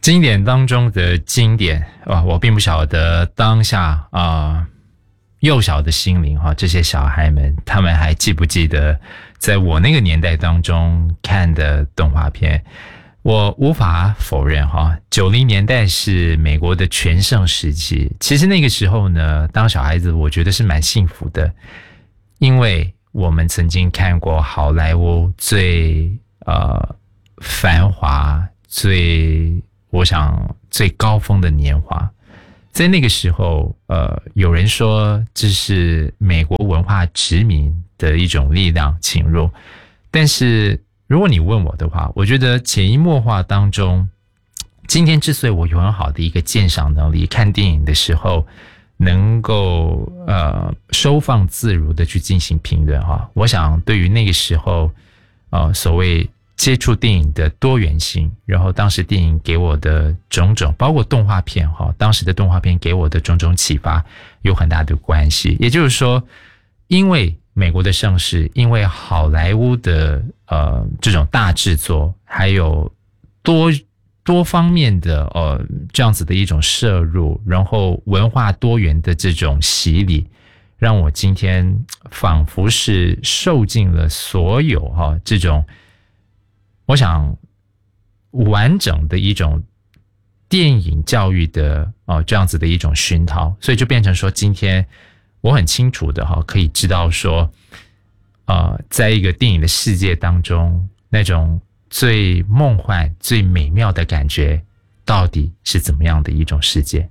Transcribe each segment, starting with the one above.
经典当中的经典我并不晓得当下幼小的心灵这些小孩们他们还记不记得在我那个年代当中看的动画片。我无法否认90年代是美国的全盛时期。其实那个时候呢，当小孩子我觉得是蛮幸福的，因为我们曾经看过好莱坞最繁华我想最高峰的年华。在那个时候有人说这是美国文化殖民的一种力量侵入，但是如果你问我的话，我觉得潜移默化当中，今天之所以我有很好的一个鉴赏能力，看电影的时候能够收放自如的去进行评论我想对于那个时候所谓接触电影的多元性，然后当时电影给我的种种，包括动画片当时的动画片给我的种种启发有很大的关系。也就是说，因为美国的盛世，因为好莱坞的这种大制作，还有多方面的这样子的一种摄入，然后文化多元的这种洗礼，让我今天仿佛是受尽了所有这种我想完整的一种电影教育的这样子的一种熏陶。所以就变成说，今天我很清楚的可以知道说在一个电影的世界当中，那种最梦幻最美妙的感觉到底是怎么样的一种世界。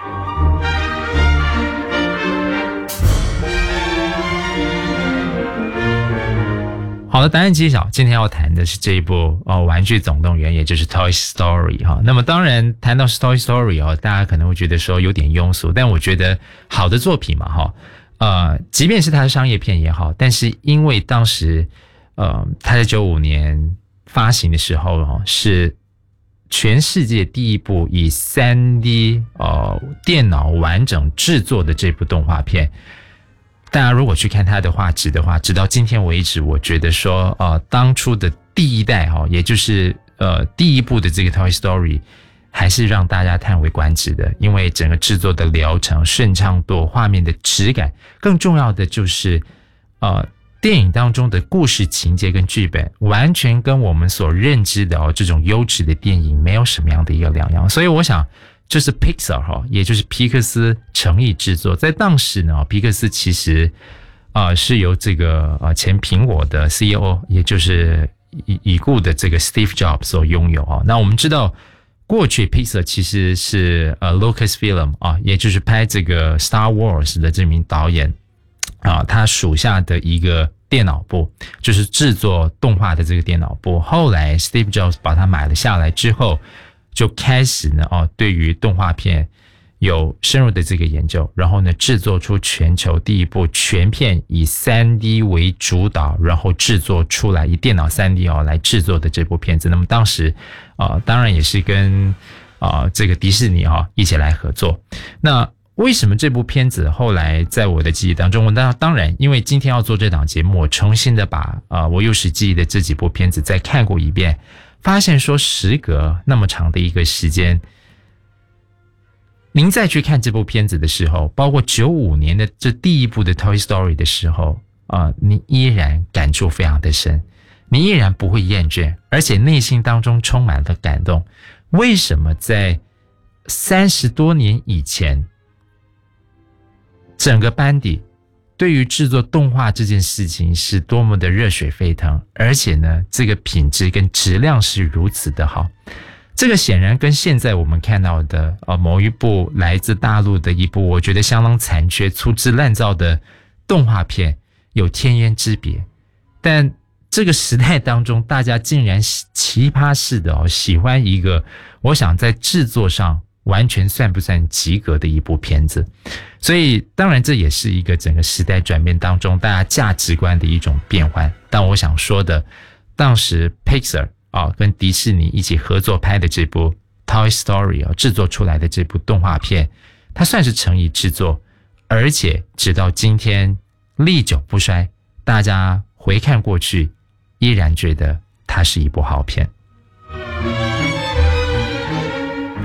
好的，答案揭晓。今天要谈的是这一部玩具总动员，也就是 Toy Story 那么当然谈到 Toy Story 大家可能会觉得说有点庸俗，但我觉得好的作品嘛即便是它的商业片也好，但是因为当时它在95年发行的时候是全世界第一部以 3D 电脑完整制作的这部动画片。大家如果去看它的画质的话，直到今天为止，我觉得说当初的第一代也就是第一部的这个 Toy Story 还是让大家叹为观止的，因为整个制作的流程顺畅度，画面的质感，更重要的就是电影当中的故事情节跟剧本完全跟我们所认知的这种优质的电影没有什么样的一个两样。所以我想就是 Pixar 也就是皮克斯诚意制作。在当时呢，皮克斯其实是由这个前苹果的 CEO 也就是已故的这个 Steve Jobs 所拥有那我们知道过去 Pixar 其实是Lucasfilm 也就是拍这个 Star Wars 的这名导演他属下的一个电脑部，就是制作动画的这个电脑部。后来 Steve Jobs 把它买了下来之后，就开始呢对于动画片有深入的这个研究，然后呢制作出全球第一部全片以 3D 为主导，然后制作出来以电脑 3D 来制作的这部片子。那么当时当然也是跟这个迪士尼一起来合作。那为什么这部片子后来在我的记忆当中，当然因为今天要做这档节目，我重新的把我幼时记忆的这几部片子再看过一遍，发现说时隔那么长的一个时间，您再去看这部片子的时候，包括95年的这第一部的 Toy Story 的时候你依然感触非常的深，你依然不会厌倦，而且内心当中充满了感动。为什么在30多年以前，整个班底对于制作动画这件事情是多么的热血沸腾，而且呢这个品质跟质量是如此的好。这个显然跟现在我们看到的某一部来自大陆的一部我觉得相当残缺粗制滥造的动画片有天渊之别。但这个时代当中，大家竟然奇葩式的喜欢一个我想在制作上完全算不算及格的一部片子。所以当然这也是一个整个时代转变当中大家价值观的一种变换。但我想说的，当时 Pixar跟迪士尼一起合作拍的这部 Toy Story 制作出来的这部动画片，它算是诚意制作，而且直到今天历久不衰，大家回看过去依然觉得它是一部好片。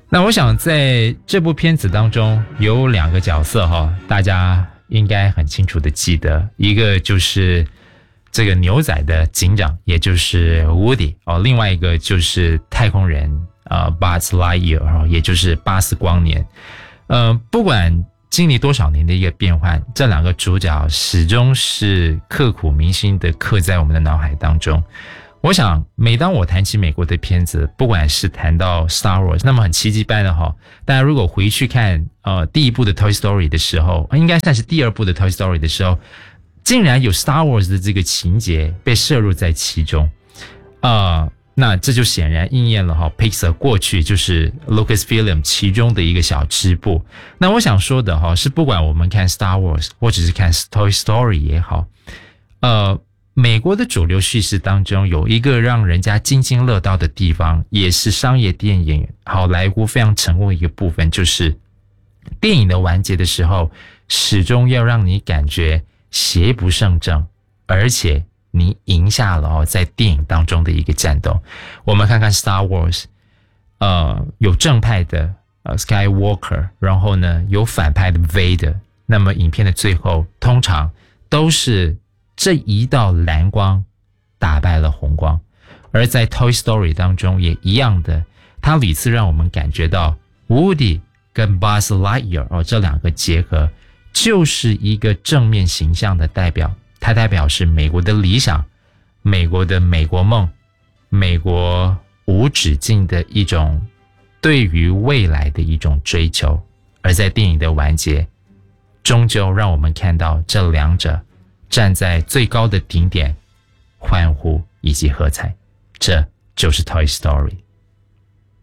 那我想在这部片子当中有2个角色哈，大家应该很清楚的记得，一个就是这个牛仔的警长，也就是 Woody 哦，另外一个就是太空人Buzz Lightyear 也就是巴斯光年。不管经历多少年的一个变换，这2个主角始终是刻骨铭心的刻在我们的脑海当中。我想每当我谈起美国的片子，不管是谈到 Star Wars， 那么很奇迹般的哈，大家如果回去看第1部的 Toy Story 的时候，应该算是第2部的 Toy Story 的时候，竟然有 Star Wars 的这个情节被摄入在其中。那这就显然应验了哈 Pixar 过去就是 Lucasfilm 其中的一个小支部。那我想说的哈是，不管我们看 Star Wars 或者是看 Toy Story 也好，美国的主流叙事当中有一个让人家津津乐道的地方，也是商业电影好莱坞非常成功的一个部分，就是电影的完结的时候，始终要让你感觉邪不胜正，而且你赢下了在电影当中的一个战斗。我们看看 Star Wars， 有正派的Skywalker， 然后呢有反派的 Vader， 那么影片的最后通常都是这一道蓝光打败了红光。而在 Toy Story 当中也一样的，它屡次让我们感觉到 Woody 跟 Buzz Lightyear 这2个结合就是一个正面形象的代表，它代表是美国的理想，美国的美国梦，美国无止境的一种对于未来的一种追求。而在电影的完结，终究让我们看到这2者站在最高的顶点，欢呼以及喝彩，这就是 Toy Story。